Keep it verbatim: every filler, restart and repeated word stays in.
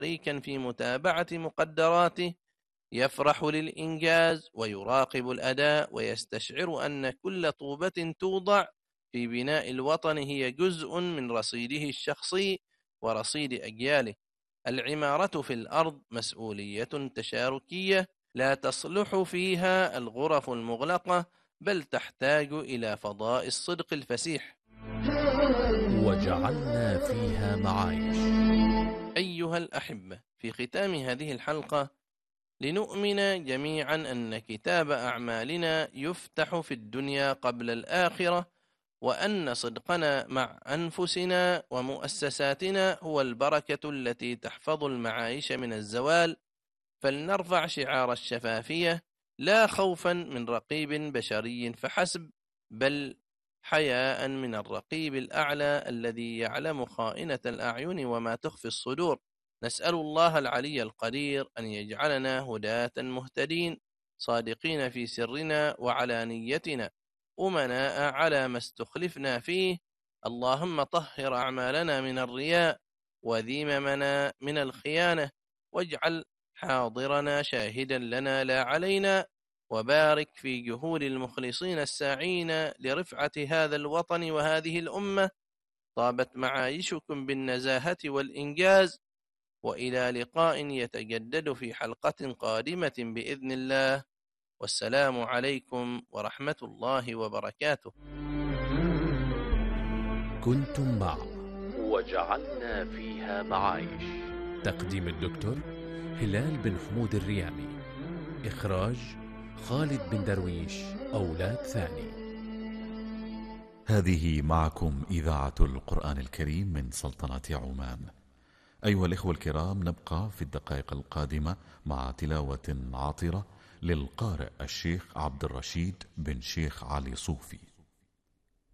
حريكا في متابعة مقدراته، يفرح للإنجاز ويراقب الأداء، ويستشعر أن كل طوبة توضع في بناء الوطن هي جزء من رصيده الشخصي ورصيد أجياله. العمارة في الأرض مسؤولية تشاركية لا تصلح فيها الغرف المغلقة، بل تحتاج إلى فضاء الصدق الفسيح. وجعلنا فيها معايش. أيها الأحبة، في ختام هذه الحلقة لنؤمن جميعا أن كتاب أعمالنا يفتح في الدنيا قبل الآخرة، وأن صدقنا مع أنفسنا ومؤسساتنا هو البركة التي تحفظ المعايش من الزوال. فلنرفع شعار الشفافية، لا خوفا من رقيب بشري فحسب، بل حياء من الرقيب الأعلى الذي يعلم خائنة الأعين وما تخفي الصدور. نسأل الله العلي القدير أن يجعلنا هداة مهتدين، صادقين في سرنا وعلانيتنا، أمناء على ما استخلفنا فيه. اللهم طهر أعمالنا من الرياء، وذيممنا من الخيانة، واجعل حاضرنا شاهدا لنا لا علينا، وبارك في جهود المخلصين الساعين لرفعة هذا الوطن وهذه الأمة. طابت معايشكم بالنزاهة والإنجاز، وإلى لقاء يتجدد في حلقة قادمة بإذن الله، والسلام عليكم ورحمة الله وبركاته. كنتم مع وجعلنا فيها معايش. تقديم الدكتور هلال بن حمود الريامي. إخراج خالد بن درويش أولاد ثاني. هذه معكم إذاعة القرآن الكريم من سلطنة عمان. أيها الإخوة الكرام، نبقى في الدقائق القادمة مع تلاوة عاطرة للقارئ الشيخ عبد الرشيد بن شيخ علي صوفي.